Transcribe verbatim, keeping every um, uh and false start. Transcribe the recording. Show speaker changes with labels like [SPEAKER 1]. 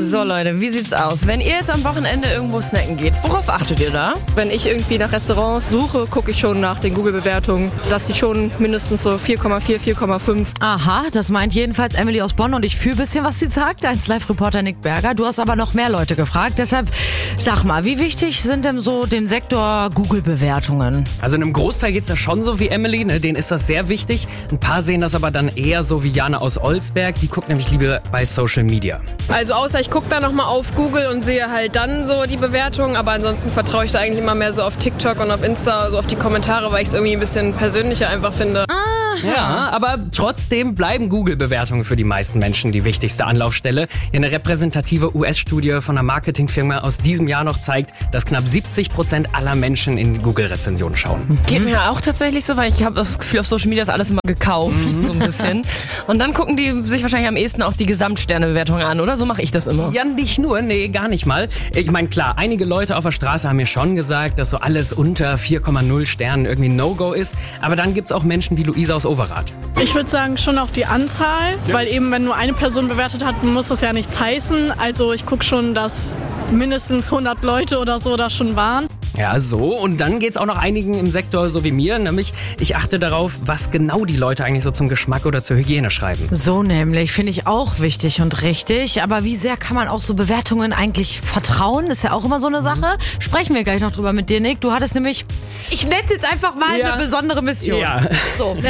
[SPEAKER 1] So Leute, wie sieht's aus? Wenn ihr jetzt am Wochenende irgendwo snacken geht, worauf achtet ihr da?
[SPEAKER 2] Wenn ich irgendwie nach Restaurants suche, gucke ich schon nach den Google-Bewertungen, dass die schon mindestens so vier Komma vier, vier Komma fünf.
[SPEAKER 3] Aha, das meint jedenfalls Emily aus Bonn und ich fühle ein bisschen, was sie sagt. Eins Live-Reporter Nick Berger. Du hast aber noch mehr Leute gefragt, deshalb sag mal, wie wichtig sind denn so dem Sektor Google-Bewertungen?
[SPEAKER 4] Also in einem Großteil geht's da schon so wie Emily, ne? Denen ist das sehr wichtig. Ein paar sehen das aber dann eher so wie Jana aus Olsberg, die guckt nämlich lieber bei Social Media.
[SPEAKER 5] Also außer ich gucke da nochmal auf Google und sehe halt dann so die Bewertungen, aber ansonsten vertraue ich da eigentlich immer mehr so auf TikTok und auf Insta, so auf die Kommentare, weil ich es irgendwie ein bisschen persönlicher einfach finde.
[SPEAKER 4] Ja, aber trotzdem bleiben Google-Bewertungen für die meisten Menschen die wichtigste Anlaufstelle. Eine repräsentative U S-Studie von einer Marketingfirma aus diesem Jahr noch zeigt, dass knapp siebzig Prozent aller Menschen in Google-Rezensionen schauen.
[SPEAKER 1] Geht mir auch tatsächlich so, weil ich habe das Gefühl, auf Social Media ist alles immer gekauft, so ein bisschen. Und dann gucken die sich wahrscheinlich am ehesten auch die Gesamtsternebewertung an, oder? So mache ich das immer.
[SPEAKER 4] Ja, nicht nur, nee, gar nicht mal. Ich meine, klar, einige Leute auf der Straße haben mir schon gesagt, dass so alles unter vier Komma null Sternen irgendwie ein No-Go ist. Aber dann gibt's auch Menschen wie Luisa aus Overath.
[SPEAKER 6] Ich würde sagen, schon auch die Anzahl, ja. Weil eben, wenn nur eine Person bewertet hat, muss das ja nichts heißen. Also ich gucke schon, dass mindestens hundert Leute oder so da schon waren.
[SPEAKER 4] Ja, so. Und dann geht's auch noch einigen im Sektor so wie mir, nämlich ich achte darauf, was genau die Leute eigentlich so zum Geschmack oder zur Hygiene schreiben.
[SPEAKER 3] So nämlich, finde ich auch wichtig und richtig. Aber wie sehr kann man auch so Bewertungen eigentlich vertrauen? Ist ja auch immer so eine Sache. Sprechen wir gleich noch drüber mit dir, Nick. Du hattest nämlich, ich nenne es jetzt einfach mal,
[SPEAKER 4] ja.
[SPEAKER 3] eine besondere Mission.
[SPEAKER 4] Ja.
[SPEAKER 3] So.